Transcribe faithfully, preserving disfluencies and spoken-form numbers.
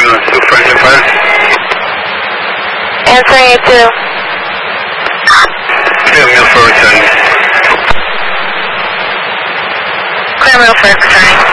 ambulance to friendly fire. Answering it to. Clear Milford returning. Clear Milford returning.